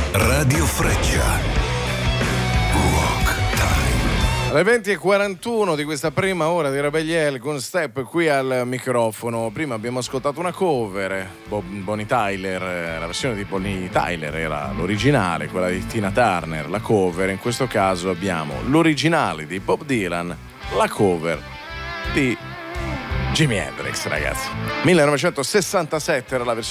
Radio Freccia. Rock Time. Alle 20:41 di questa prima ora di Rebelliel con Step qui al microfono. Prima abbiamo ascoltato una cover, Bonnie Tyler, la versione di Bonnie Tyler era l'originale, quella di Tina Turner, la cover. In questo caso abbiamo l'originale di Bob Dylan, la cover di Jimi Hendrix, ragazzi. 1967 era la versione